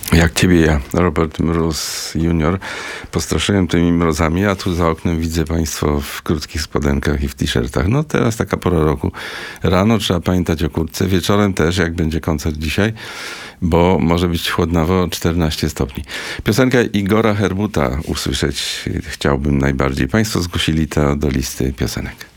Jak ciebie ja, Robert Mróz Junior, postraszyłem tymi mrozami, a tu za oknem widzę państwo w krótkich spodenkach i w t-shirtach. No teraz taka pora roku. Rano trzeba pamiętać o kurtce, wieczorem też, jak będzie koncert dzisiaj, bo może być chłodnawo 14 stopni. Piosenkę Igora Herbuta usłyszeć chciałbym najbardziej. Państwo zgłosili to do listy piosenek.